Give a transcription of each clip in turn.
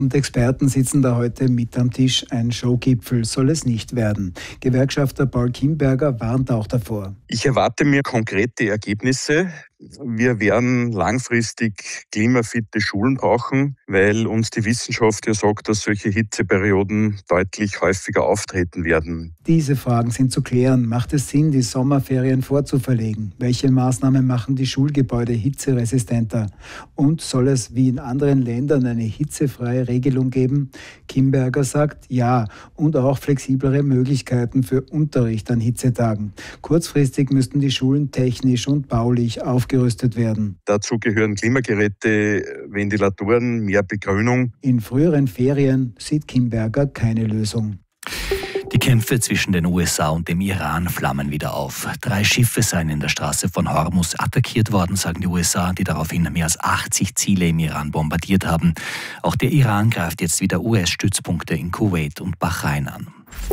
Und Experten sitzen da heute mit am Tisch. Ein Showgipfel soll es nicht werden. Gewerkschafter Paul Kimberger warnt auch davor. Ich erwarte mir konkrete Ergebnisse. Wir werden langfristig klimafitte Schulen brauchen, weil uns die Wissenschaft ja sagt, dass solche Hitzeperioden deutlich häufiger auftreten werden. Diese Fragen sind zu klären. Macht es Sinn, die Sommerferien vorzuverlegen? Welche Maßnahmen machen die Schulgebäude hitzeresistenter? Und soll es wie in anderen Ländern eine hitzefreie Regelung geben? Kimberger sagt ja, und auch flexiblere Möglichkeiten für Unterricht an Hitzetagen. Kurzfristig müssten die Schulen technisch und baulich aufgerüstet werden. Dazu gehören Klimageräte, Ventilatoren, mehr Begrünung. In früheren Ferien sieht Kimberger keine Lösung. Die Kämpfe zwischen den USA und dem Iran flammen wieder auf. 3 Schiffe seien in der Straße von Hormuz attackiert worden, sagen die USA, die daraufhin mehr als 80 Ziele im Iran bombardiert haben. Auch der Iran greift jetzt wieder US-Stützpunkte in Kuwait und Bahrain an.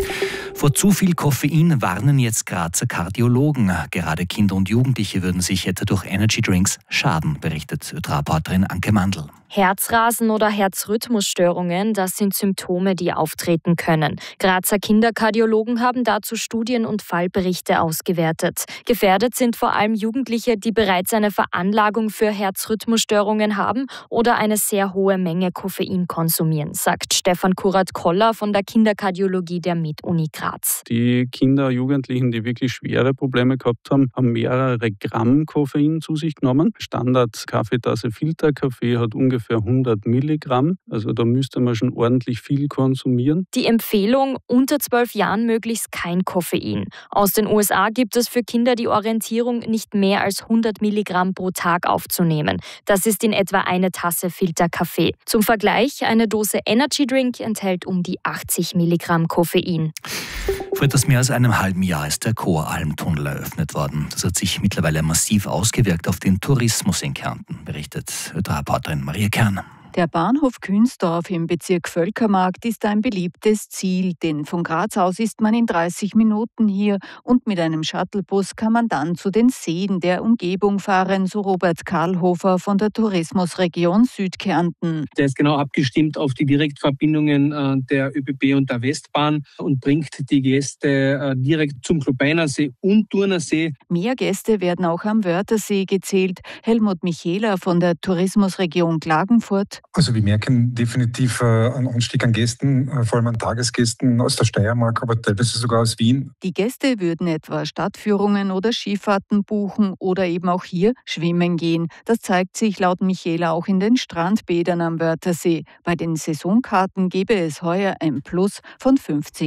Vor zu viel Koffein warnen jetzt Grazer Kardiologen. Gerade Kinder und Jugendliche würden sich etwa durch Energydrinks schaden, berichtet ÖTRA-Reporterin Anke Mandl. Herzrasen oder Herzrhythmusstörungen, das sind Symptome, die auftreten können. Grazer Kinderkardiologen haben dazu Studien und Fallberichte ausgewertet. Gefährdet sind vor allem Jugendliche, die bereits eine Veranlagung für Herzrhythmusstörungen haben oder eine sehr hohe Menge Koffein konsumieren, sagt Stefan Kurat-Koller von der Kinderkardiologie der MIT-Uni Graz. Die Kinder, Jugendlichen, die wirklich schwere Probleme gehabt haben, haben mehrere Gramm Koffein zu sich genommen. Standard-Kaffeetasse Filterkaffee hat ungefähr 100 Milligramm. Also da müsste man schon ordentlich viel konsumieren. Die Empfehlung, unter 12 Jahren möglichst kein Koffein. Aus den USA gibt es für Kinder die Orientierung, nicht mehr als 100 Milligramm pro Tag aufzunehmen. Das ist in etwa eine Tasse Filterkaffee. Zum Vergleich, eine Dose Energydrink enthält um die 80 Milligramm Koffein. Vor etwas mehr als einem halben Jahr ist der Choralmtunnel eröffnet worden. Das hat sich mittlerweile massiv ausgewirkt auf den Tourismus in Kärnten, berichtet Reporterin Maria Kern. Der Bahnhof Künsdorf im Bezirk Völkermarkt ist ein beliebtes Ziel, denn von Graz aus ist man in 30 Minuten hier und mit einem Shuttlebus kann man dann zu den Seen der Umgebung fahren, so Robert Karlhofer von der Tourismusregion Südkärnten. Der ist genau abgestimmt auf die Direktverbindungen der ÖBB und der Westbahn und bringt die Gäste direkt zum Klubeinersee und Turnersee. Mehr Gäste werden auch am Wörthersee gezählt. Helmut Michela von der Tourismusregion Klagenfurt. Also wir merken definitiv einen Anstieg an Gästen, vor allem an Tagesgästen aus der Steiermark, aber teilweise sogar aus Wien. Die Gäste würden etwa Stadtführungen oder Skifahrten buchen oder eben auch hier schwimmen gehen. Das zeigt sich laut Michela auch in den Strandbädern am Wörthersee. Bei den Saisonkarten gebe es heuer ein Plus von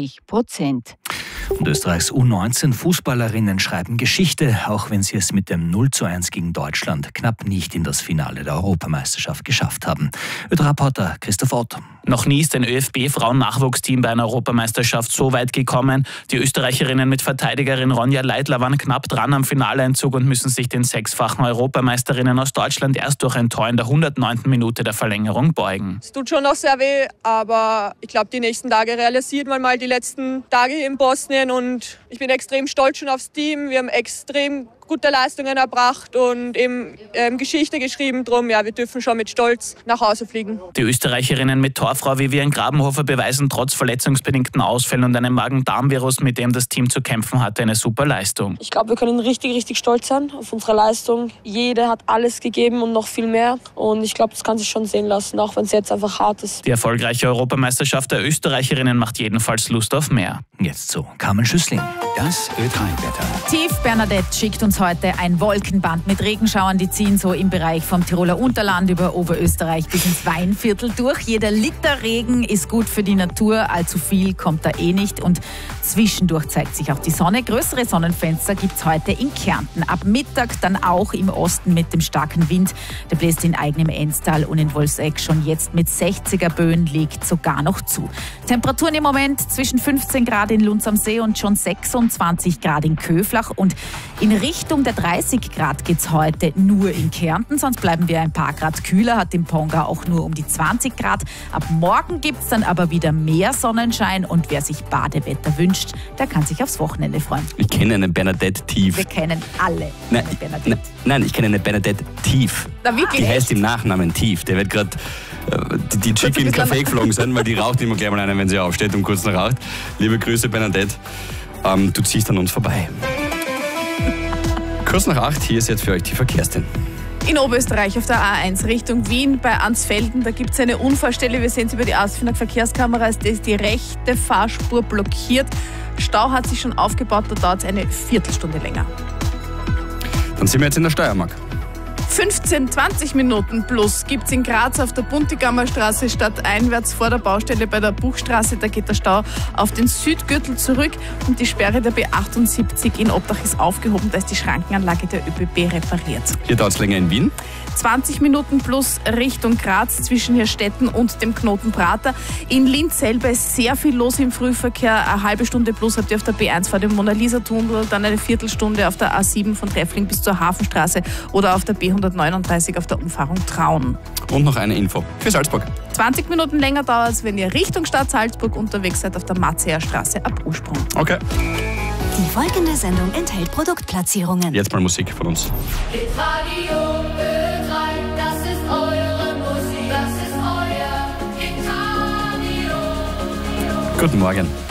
50%. Und Österreichs U19-Fußballerinnen schreiben Geschichte, auch wenn sie es mit dem 0:1 gegen Deutschland knapp nicht in das Finale der Europameisterschaft geschafft haben. ÖTRA-Reporter Christoph Ott. Noch nie ist ein ÖFB-Frauen-Nachwuchsteam bei einer Europameisterschaft so weit gekommen. Die Österreicherinnen mit Verteidigerin Ronja Leitler waren knapp dran am Finaleinzug und müssen sich den 6-fachen Europameisterinnen aus Deutschland erst durch ein Tor in der 109. Minute der Verlängerung beugen. Es tut schon noch sehr weh, aber ich glaube, die nächsten Tage realisiert man mal die letzten Tage in Bosnien und ich bin extrem stolz schon aufs Team. Wir haben extrem gute Leistungen erbracht und eben Geschichte geschrieben. Drum, ja, wir dürfen schon mit Stolz nach Hause fliegen. Die Österreicherinnen mit Torfrau Vivian Grabenhofer beweisen trotz verletzungsbedingten Ausfällen und einem Magen-Darm-Virus, mit dem das Team zu kämpfen hatte, eine super Leistung. Ich glaube, wir können richtig, richtig stolz sein auf unsere Leistung. Jede hat alles gegeben und noch viel mehr. Und ich glaube, das kann sich schon sehen lassen, auch wenn es jetzt einfach hart ist. Die erfolgreiche Europameisterschaft der Österreicherinnen macht jedenfalls Lust auf mehr. Jetzt zu Carmen Schüssling. Das Ö3-Wetter. Tief Bernadette schickt uns heute ein Wolkenband mit Regenschauern, die ziehen so im Bereich vom Tiroler Unterland über Oberösterreich bis ins Weinviertel durch. Jeder Liter Regen ist gut für die Natur, allzu viel kommt da eh nicht und zwischendurch zeigt sich auch die Sonne. Größere Sonnenfenster gibt es heute in Kärnten. Ab Mittag dann auch im Osten mit dem starken Wind. Der bläst in eigenem Enstal und in Wolfsegg schon jetzt mit 60er Böen legt sogar noch zu. Temperaturen im Moment zwischen 15 Grad in Lunds am See und schon 26 Grad in Köflach und in Richtung Richtung der 30 Grad geht es heute nur in Kärnten, sonst bleiben wir ein paar Grad kühler, hat im Ponga auch nur um die 20 Grad. Ab morgen gibt es dann aber wieder mehr Sonnenschein und wer sich Badewetter wünscht, der kann sich aufs Wochenende freuen. Ich kenne eine Bernadette Tief. Wir kennen alle eine Bernadette. Nein, ich kenne eine Bernadette Tief. Na, wirklich? Die heißt im Nachnamen Tief. Der wird gerade die Chick in den Café geflogen sein, weil die raucht immer gleich mal einen, wenn sie aufsteht und kurz noch raucht. Liebe Grüße, Bernadette. Du ziehst an uns vorbei. Kurz nach 8, hier ist jetzt für euch die Verkehrstinn. In Oberösterreich auf der A1 Richtung Wien bei Ansfelden, da gibt es eine Unfallstelle. Wir sehen es über die Ausfinag Verkehrskameras, da ist die rechte Fahrspur blockiert. Stau hat sich schon aufgebaut, da dauert es eine Viertelstunde länger. Dann sind wir jetzt in der Steiermark. 15-20 Minuten plus gibt es in Graz auf der Buntigammer Straße stadteinwärts vor der Baustelle bei der Buchstraße. Da geht der Stau auf den Südgürtel zurück und die Sperre der B78 in Obdach ist aufgehoben. Da ist die Schrankenanlage der ÖBB repariert. Hier dauert es länger in Wien. 20 Minuten plus Richtung Graz zwischen Hirstetten und dem Knoten Prater. In Linz selber ist sehr viel los im Frühverkehr. Eine halbe Stunde plus habt ihr auf der B1 vor dem Mona-Lisa-Tunnel, dann eine Viertelstunde auf der A7 von Treffling bis zur Hafenstraße oder auf der B139 auf der Umfahrung Traun. Und noch eine Info für Salzburg. 20 Minuten länger dauert es, wenn ihr Richtung Stadt Salzburg unterwegs seid auf der Matzeer Straße ab Ursprung. Okay. Die folgende Sendung enthält Produktplatzierungen. Jetzt mal Musik von uns. Radio Ö3, das ist eure Musik, das ist euer Hit-Radio. Guten Morgen.